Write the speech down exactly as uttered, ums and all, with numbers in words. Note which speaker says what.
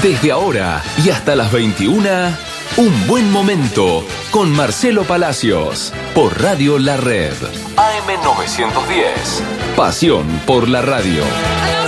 Speaker 1: Desde ahora y hasta las veintiuna, Un Buen Momento con Marcelo Palacios por Radio La Red. A M novecientos diez. Pasión por la radio.